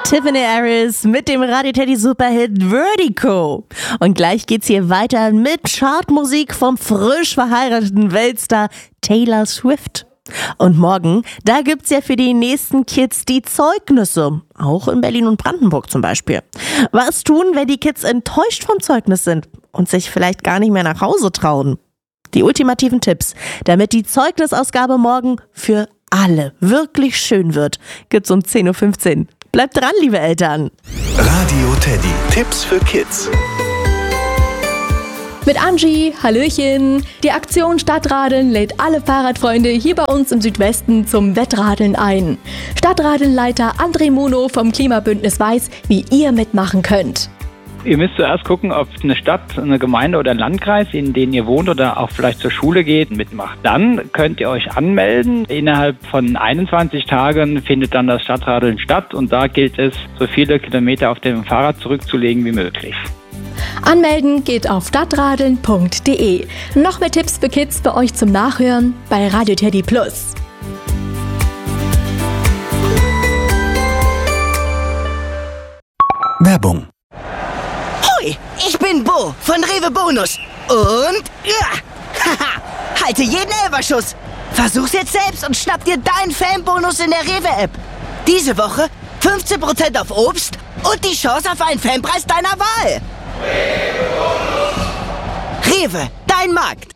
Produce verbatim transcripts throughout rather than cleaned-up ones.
Tiffany Harris mit dem Radio Teddy Superhit Vertigo. Und gleich geht's hier weiter mit Chartmusik vom frisch verheirateten Weltstar Taylor Swift. Und morgen, da gibt's ja für die nächsten Kids die Zeugnisse. Auch in Berlin und Brandenburg zum Beispiel. Was tun, wenn die Kids enttäuscht vom Zeugnis sind und sich vielleicht gar nicht mehr nach Hause trauen? Die ultimativen Tipps, damit die Zeugnisausgabe morgen für alle wirklich schön wird, gibt's um zehn Uhr fünfzehn. Bleibt dran, liebe Eltern. Radio Teddy. Tipps für Kids. Mit Angie, Hallöchen. Die Aktion Stadtradeln lädt alle Fahrradfreunde hier bei uns im Südwesten zum Wettradeln ein. Stadtradelnleiter André Muno vom Klimabündnis weiß, wie ihr mitmachen könnt. Ihr müsst zuerst gucken, ob eine Stadt, eine Gemeinde oder ein Landkreis, in denen ihr wohnt oder auch vielleicht zur Schule geht, mitmacht. Dann könnt ihr euch anmelden. Innerhalb von einundzwanzig Tagen findet dann das Stadtradeln statt und da gilt es, so viele Kilometer auf dem Fahrrad zurückzulegen wie möglich. Anmelden geht auf stadtradeln punkt de. Noch mehr Tipps für Kids für euch zum Nachhören bei Radio Teddy Plus. Werbung. Hoi, ich bin Bo von Rewe Bonus. Und ja, haha, halte jeden Elferschuss. Versuch's jetzt selbst und schnapp dir deinen Fanbonus in der Rewe-App. Diese Woche fünfzehn Prozent auf Obst und die Chance auf einen Fanpreis deiner Wahl. Rewe, dein Markt.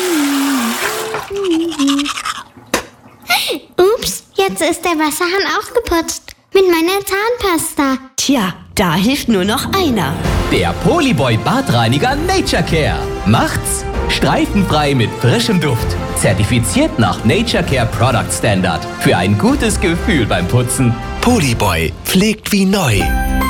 Ups, jetzt ist der Wasserhahn ausgeputzt. Mit meiner Zahnpasta. Tja, da hilft nur noch einer. Der Polyboy Badreiniger Nature Care. Macht's streifenfrei mit frischem Duft. Zertifiziert nach Nature Care Product Standard. Für ein gutes Gefühl beim Putzen. Polyboy pflegt wie neu.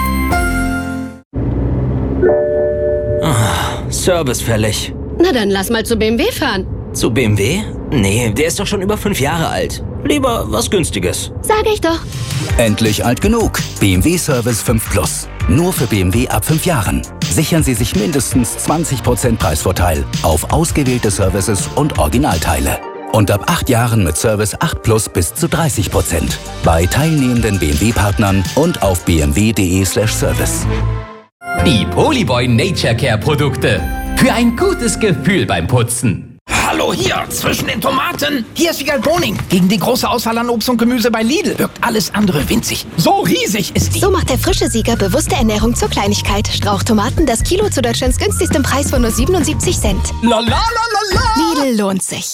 Oh, Service fällig. Na dann lass mal zu B M W fahren. Zu B M W? Nee, der ist doch schon über fünf Jahre alt. Lieber was Günstiges. Sag ich doch. Endlich alt genug. B M W Service fünf Plus. Nur für B M W ab fünf Jahren. Sichern Sie sich mindestens zwanzig Prozent Preisvorteil auf ausgewählte Services und Originalteile. Und ab acht Jahren mit Service acht Plus bis zu dreißig Prozent. Bei teilnehmenden B M W-Partnern und auf b m w punkt de slash service. Die Polyboy Nature Care Produkte. Für ein gutes Gefühl beim Putzen. Hallo hier, zwischen den Tomaten. Hier ist Vigal Boning. Gegen die große Auswahl an Obst und Gemüse bei Lidl wirkt alles andere winzig. So riesig ist die. So macht der frische Sieger bewusste Ernährung zur Kleinigkeit. Strauchtomaten, das Kilo zu Deutschlands günstigstem Preis von nur siebenundsiebzig Cent. La la la la la. Lidl lohnt sich.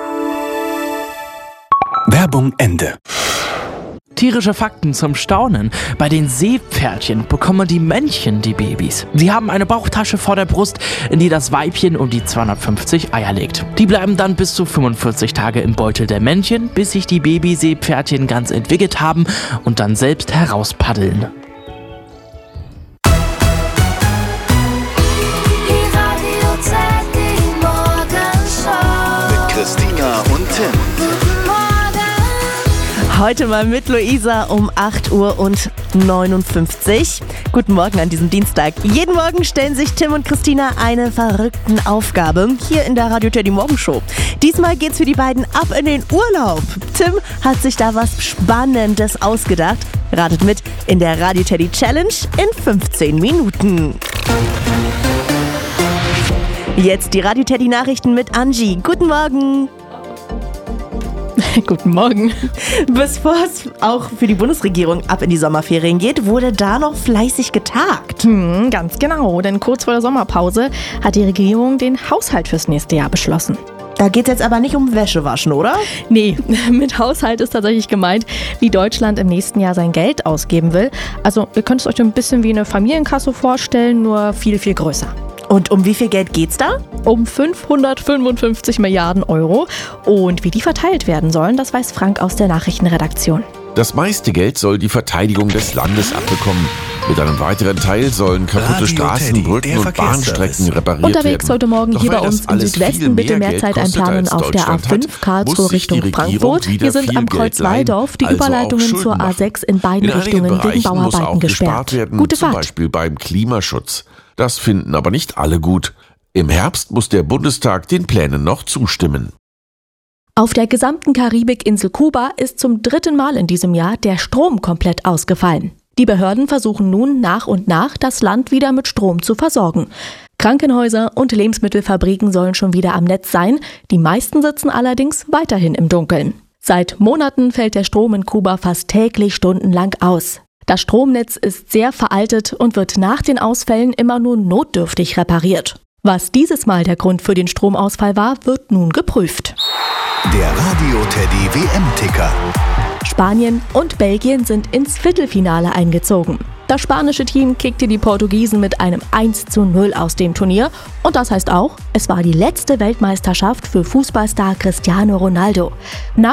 Werbung Ende. Tierische Fakten zum Staunen. Bei den Seepferdchen bekommen die Männchen die Babys. Sie haben eine Bauchtasche vor der Brust, in die das Weibchen um die zweihundertfünfzig Eier legt. Die bleiben dann bis zu fünfundvierzig Tage im Beutel der Männchen, bis sich die Babyseepferdchen ganz entwickelt haben und dann selbst herauspaddeln. Mit Christina und Tim. Heute mal mit Luisa um acht Uhr und neunundfünfzig. Guten Morgen an diesem Dienstag. Jeden Morgen stellen sich Tim und Christina eine verrückten Aufgabe hier in der Radio Teddy Morgenshow. Diesmal geht's für die beiden ab in den Urlaub. Tim hat sich da was Spannendes ausgedacht. Ratet mit in der Radio Teddy Challenge in fünfzehn Minuten. Jetzt die Radio Teddy Nachrichten mit Angie. Guten Morgen. Guten Morgen. Bevor es auch für die Bundesregierung ab in die Sommerferien geht, wurde da noch fleißig getagt. Hm, ganz genau, denn kurz vor der Sommerpause hat die Regierung den Haushalt fürs nächste Jahr beschlossen. Da geht es jetzt aber nicht um Wäschewaschen, oder? Nee, mit Haushalt ist tatsächlich gemeint, wie Deutschland im nächsten Jahr sein Geld ausgeben will. Also ihr könnt es euch ein bisschen wie eine Familienkasse vorstellen, nur viel, viel größer. Und um wie viel Geld geht's da? Um fünfhundertfünfundfünfzig Milliarden Euro. Und wie die verteilt werden sollen, das weiß Frank aus der Nachrichtenredaktion. Das meiste Geld soll die Verteidigung des Landes abbekommen. Mit einem weiteren Teil sollen kaputte Radio Straßen, Teddy, Brücken und Bahnstrecken repariert Unterwegs werden. heute Morgen Doch hier bei weil uns das im alles Südwesten viel bitte mehr mehr Zeit Geld kostet, einplanen als auf der A Deutschland fünf hat, Karlsruhe muss sich die Richtung Regierung Frankfurt. wieder Hier sind viel am Geld Kreuz leihen, Waldorf die also auch Überleitungen Schulden zur A machen. sechs in beiden In einigen Richtungen wegen Bereichen muss Bauarbeiten auch gesperrt. gespart werden, Gute zum Fahrt. Beispiel beim Klimaschutz. Das finden aber nicht alle gut. Im Herbst muss der Bundestag den Plänen noch zustimmen. Auf der gesamten Karibikinsel Kuba ist zum dritten Mal in diesem Jahr der Strom komplett ausgefallen. Die Behörden versuchen nun nach und nach, das Land wieder mit Strom zu versorgen. Krankenhäuser und Lebensmittelfabriken sollen schon wieder am Netz sein. Die meisten sitzen allerdings weiterhin im Dunkeln. Seit Monaten fällt der Strom in Kuba fast täglich stundenlang aus. Das Stromnetz ist sehr veraltet und wird nach den Ausfällen immer nur notdürftig repariert. Was dieses Mal der Grund für den Stromausfall war, wird nun geprüft. Der Radio Teddy W M-Ticker. Spanien und Belgien sind ins Viertelfinale eingezogen. Das spanische Team kickte die Portugiesen mit einem eins zu null aus dem Turnier. Und das heißt auch, es war die letzte Weltmeisterschaft für Fußballstar Cristiano Ronaldo. Nach